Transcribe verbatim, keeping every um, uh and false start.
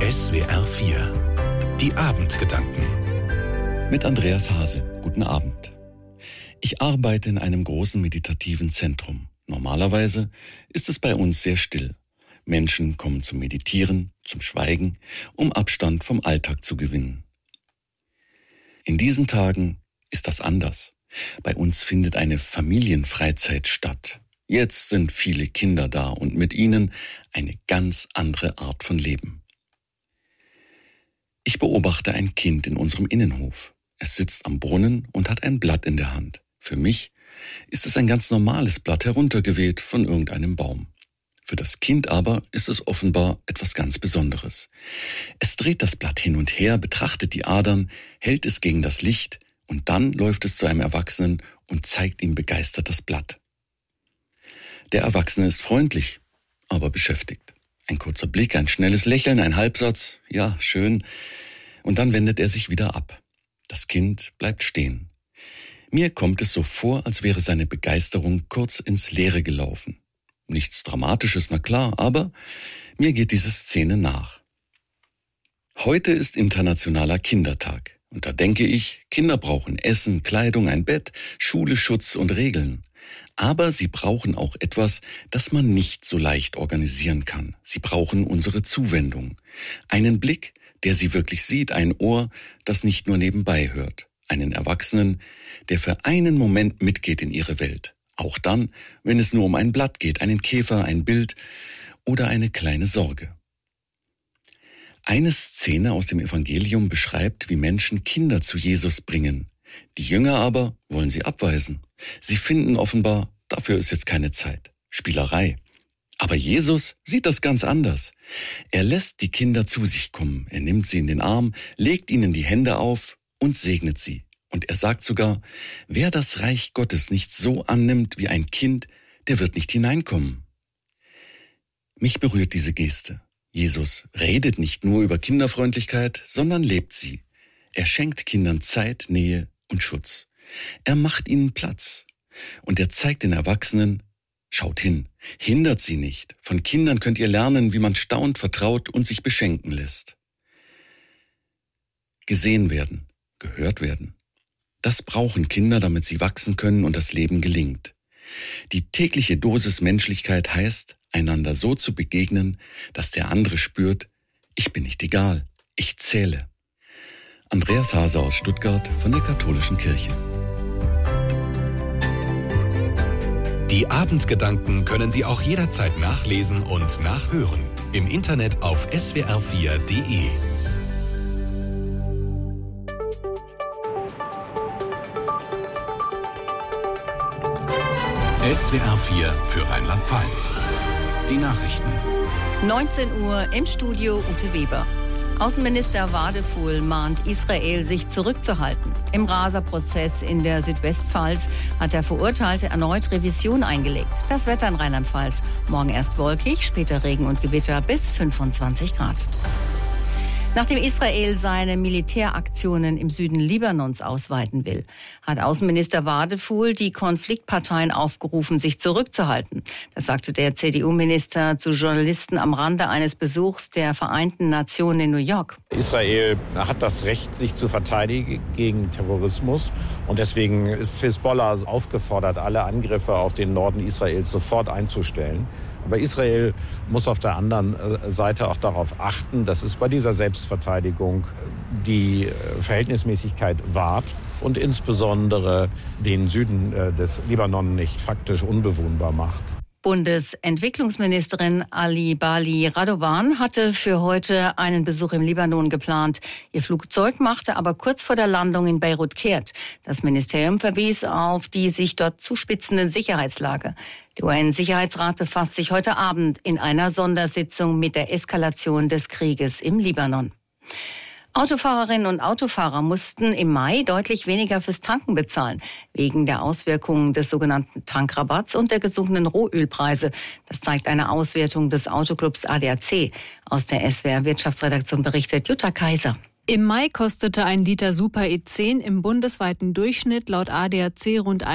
S W R vier. Die Abendgedanken. Mit Andreas Hase. Guten Abend. Ich arbeite in einem großen meditativen Zentrum. Normalerweise ist es bei uns sehr still. Menschen kommen zum Meditieren, zum Schweigen, um Abstand vom Alltag zu gewinnen. In diesen Tagen ist das anders. Bei uns findet eine Familienfreizeit statt. Jetzt sind viele Kinder da und mit ihnen eine ganz andere Art von Leben. Ich beobachte ein Kind in unserem Innenhof. Es sitzt am Brunnen und hat ein Blatt in der Hand. Für mich ist es ein ganz normales Blatt, heruntergeweht von irgendeinem Baum. Für das Kind aber ist es offenbar etwas ganz Besonderes. Es dreht das Blatt hin und her, betrachtet die Adern, hält es gegen das Licht und dann läuft es zu einem Erwachsenen und zeigt ihm begeistert das Blatt. Der Erwachsene ist freundlich, aber beschäftigt. Ein kurzer Blick, ein schnelles Lächeln, ein Halbsatz, ja, schön. Und dann wendet er sich wieder ab. Das Kind bleibt stehen. Mir kommt es so vor, als wäre seine Begeisterung kurz ins Leere gelaufen. Nichts Dramatisches, na klar, aber mir geht diese Szene nach. Heute ist Internationaler Kindertag. Und da denke ich, Kinder brauchen Essen, Kleidung, ein Bett, Schule, Schutz und Regeln. Aber sie brauchen auch etwas, das man nicht so leicht organisieren kann. Sie brauchen unsere Zuwendung. Einen Blick, der sie wirklich sieht, ein Ohr, das nicht nur nebenbei hört. Einen Erwachsenen, der für einen Moment mitgeht in ihre Welt. Auch dann, wenn es nur um ein Blatt geht, einen Käfer, ein Bild oder eine kleine Sorge. Eine Szene aus dem Evangelium beschreibt, wie Menschen Kinder zu Jesus bringen. Die Jünger aber wollen sie abweisen. Sie finden offenbar, dafür ist jetzt keine Zeit. Spielerei. Aber Jesus sieht das ganz anders. Er lässt die Kinder zu sich kommen. Er nimmt sie in den Arm, legt ihnen die Hände auf und segnet sie. Und er sagt sogar, wer das Reich Gottes nicht so annimmt wie ein Kind, der wird nicht hineinkommen. Mich berührt diese Geste. Jesus redet nicht nur über Kinderfreundlichkeit, sondern lebt sie. Er schenkt Kindern Zeit, Nähe und Schutz. Er macht ihnen Platz. Und er zeigt den Erwachsenen, schaut hin, hindert sie nicht. Von Kindern könnt ihr lernen, wie man staunt, vertraut und sich beschenken lässt. Gesehen werden, gehört werden. Das brauchen Kinder, damit sie wachsen können und das Leben gelingt. Die tägliche Dosis Menschlichkeit heißt, einander so zu begegnen, dass der andere spürt, ich bin nicht egal, ich zähle. Andreas Hase aus Stuttgart von der Katholischen Kirche. Die Abendgedanken können Sie auch jederzeit nachlesen und nachhören. Im Internet auf s w r vier punkt d e. S W R vier für Rheinland-Pfalz. Die Nachrichten. neunzehn Uhr im Studio Ute Weber. Außenminister Wadefuhl mahnt Israel, sich zurückzuhalten. Im Rasa-Prozess in der Südwestpfalz hat der Verurteilte erneut Revision eingelegt. Das Wetter in Rheinland-Pfalz. Morgen erst wolkig, später Regen und Gewitter bis fünfundzwanzig Grad. Nachdem Israel seine Militäraktionen im Süden Libanons ausweiten will, hat Außenminister Wadefuhl die Konfliktparteien aufgerufen, sich zurückzuhalten. Das sagte der C D U-Minister zu Journalisten am Rande eines Besuchs der Vereinten Nationen in New York. Israel hat das Recht, sich zu verteidigen gegen Terrorismus. Und deswegen ist Hisbollah aufgefordert, alle Angriffe auf den Norden Israels sofort einzustellen. Aber Israel muss auf der anderen Seite auch darauf achten, dass es bei dieser Selbstverteidigung die Verhältnismäßigkeit wahrt und insbesondere den Süden des Libanon nicht faktisch unbewohnbar macht. Bundesentwicklungsministerin Ali Bali Radovan hatte für heute einen Besuch im Libanon geplant. Ihr Flugzeug machte aber kurz vor der Landung in Beirut kehrt. Das Ministerium verwies auf die sich dort zuspitzende Sicherheitslage. Der U N-Sicherheitsrat befasst sich heute Abend in einer Sondersitzung mit der Eskalation des Krieges im Libanon. Autofahrerinnen und Autofahrer mussten im Mai deutlich weniger fürs Tanken bezahlen, wegen der Auswirkungen des sogenannten Tankrabatts und der gesunkenen Rohölpreise. Das zeigt eine Auswertung des Autoclubs A D A C. Aus der S W R Wirtschaftsredaktion berichtet Jutta Kaiser. Im Mai kostete ein Liter Super E zehn im bundesweiten Durchschnitt laut A D A C rund